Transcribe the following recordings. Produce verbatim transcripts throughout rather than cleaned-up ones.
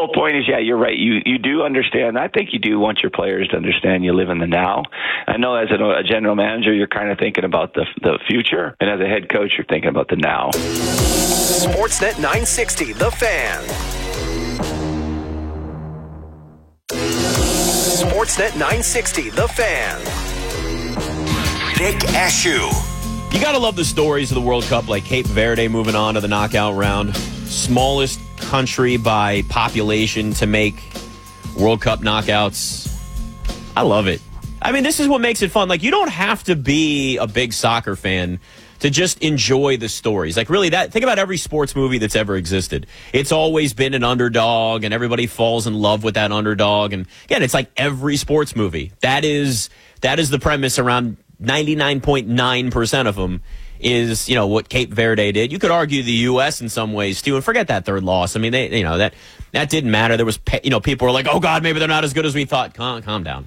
whole point is, yeah, you're right. You you do understand. I think you do want your players to understand you live in the now. I know as a, a general manager, you're kind of thinking about the the future, and as a head coach, you're thinking about the now. Sportsnet nine sixty, The Fan. Sportsnet nine sixty, The Fan. Vic Ashew. You got to love the stories of the World Cup, like Cape Verde moving on to the knockout round. Smallest country by population to make World Cup knockouts. I love it. I mean, this is what makes it fun. Like, you don't have to be a big soccer fan to just enjoy the stories. Like, really, that think about every sports movie that's ever existed. It's always been an underdog, and everybody falls in love with that underdog. And again, it's like every sports movie. That is that is the premise around ninety-nine point nine percent of them is, you know, what Cape Verde did. You could argue the U S in some ways, too, and forget that third loss. I mean, they, you know, that that didn't matter. There was, you know, people were like, oh, God, maybe they're not as good as we thought. Calm, calm down.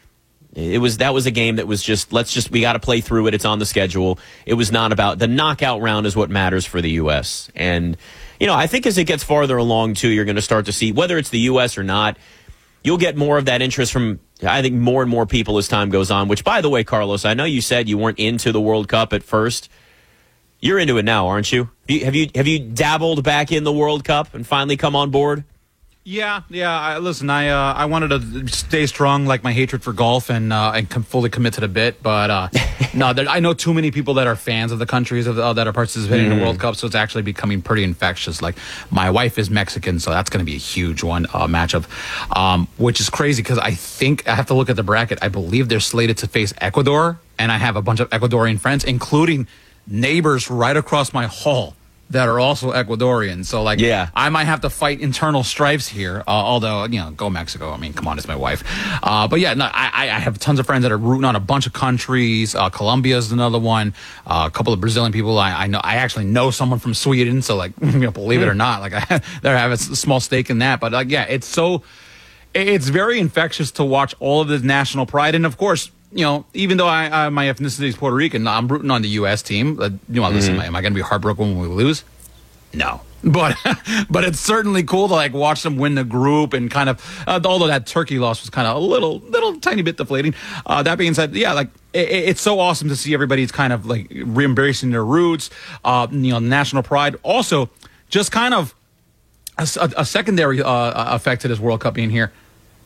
It was that was a game that was just, let's just, we got to play through it. It's on the schedule. It was not about, the knockout round is what matters for the U S. And, you know, I think as it gets farther along, too, you're going to start to see, whether it's the U S or not, you'll get more of that interest from, I think, more and more people as time goes on, which, by the way, Carlos, I know you said you weren't into the World Cup at first. You're into it now, aren't you? Have you have you dabbled back in the World Cup and finally come on board? Yeah, yeah. I, listen, I uh, I wanted to stay strong, like my hatred for golf, and uh, and com- fully commit to the bit. But uh, no, there, I know too many people that are fans of the countries of the, uh, that are participating mm. in the World Cup, so it's actually becoming pretty infectious. Like, my wife is Mexican, so that's going to be a huge one uh, matchup, um, which is crazy because I think I have to look at the bracket. I believe they're slated to face Ecuador, and I have a bunch of Ecuadorian friends, including neighbors right across my hall that are also Ecuadorian. So, like, yeah. I might have to fight internal strifes here, uh, although, you know, go Mexico. I mean, come on, it's my wife. Uh, but, yeah, no, I, I have tons of friends that are rooting on a bunch of countries. Uh, Colombia is another one. Uh, a couple of Brazilian people. I, I know. I actually know someone from Sweden, so, like, you know, believe it or not, like, I they have a small stake in that. But, like, yeah, it's so, it's very infectious to watch all of this national pride. And, of course, you know, even though I, I my ethnicity is Puerto Rican, I'm rooting on the U S team. Uh, you know, listen, mm-hmm. am I going to be heartbroken when we lose? No. But but it's certainly cool to, like, watch them win the group and kind of, uh, although that Turkey loss was kind of a little, little tiny bit deflating. Uh, that being said, yeah, like, it, it's so awesome to see everybody's kind of, like, re-embracing their roots, uh, you know, national pride. Also, just kind of a, a secondary uh, effect to this World Cup being here.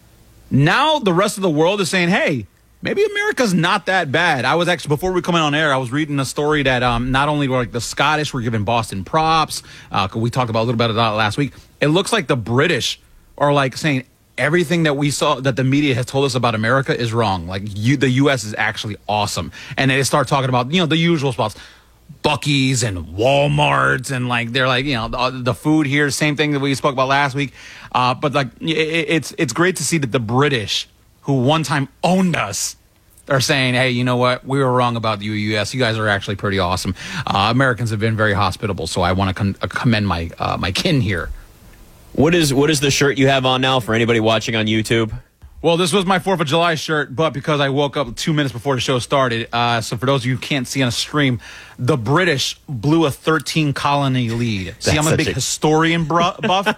Now the rest of the world is saying, hey, maybe America's not that bad. I was actually, before we come in on air, I was reading a story that um, not only were, like, the Scottish were giving Boston props, uh, we talked about a little bit of that last week. It looks like the British are, like, saying everything that we saw, that the media has told us about America is wrong. Like, you, the U S is actually awesome. And they start talking about, you know, the usual spots. Buc-ee's and Walmart's, and, like, they're like, you know, the, the food here, same thing that we spoke about last week. Uh, but, like, it, it's it's great to see that the British, who one time owned us, are saying, hey, you know what? We were wrong about the U S. You guys are actually pretty awesome. Uh, Americans have been very hospitable, so I want to con- commend my uh, my kin here. What is what is the shirt you have on now for anybody watching on YouTube? Well, this was my fourth of July shirt, but because I woke up two minutes before the show started, uh, so for those of you who can't see on a stream, the British blew a thirteen colony lead. See, I'm a big a... historian bru- buff,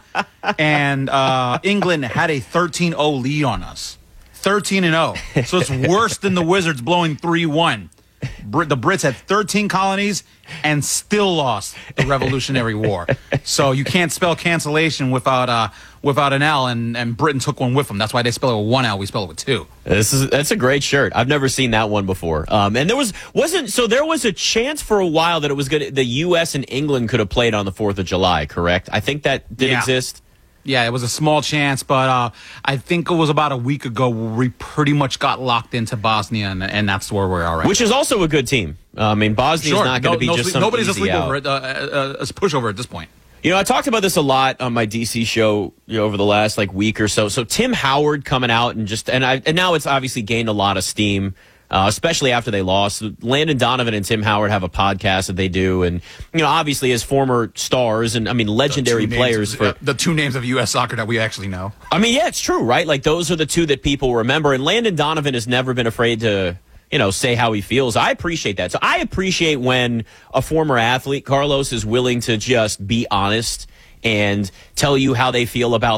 and uh, England had a thirteen oh lead on us. thirteen and oh. So it's worse than the Wizards blowing three one. Br- the Brits had thirteen colonies and still lost the Revolutionary War. So you can't spell cancellation without uh, without an L, and, and Britain took one with them. That's why they spell it with one L. We spell it with two. This is that's a great shirt. I've never seen that one before. Um, and there was wasn't so there was a chance for a while that it was good. The U S and England could have played on the Fourth of July. Correct? I think that did yeah. exist. Yeah, it was a small chance, but uh, I think it was about a week ago where we pretty much got locked into Bosnia, and, and that's where we are right Which now. is also a good team. Uh, I mean, Bosnia's sure. not going to no, be no just sleep, some Nobody's easy a sleepover, out. uh, uh, a pushover at this point. You know, I talked about this a lot on my D C show, you know, over the last, like, week or so. So Tim Howard coming out and just, and I, and now it's obviously gained a lot of steam. Uh, especially after they lost. Landon Donovan and Tim Howard have a podcast that they do, and, you know, obviously as former stars and, I mean, legendary players of, for uh, the two names of U S soccer that we actually know. I mean, yeah, it's true, right? Like, those are the two that people remember, and Landon Donovan has never been afraid to, you know, say how he feels. I appreciate that. So I appreciate when a former athlete, Carlos, is willing to just be honest and tell you how they feel about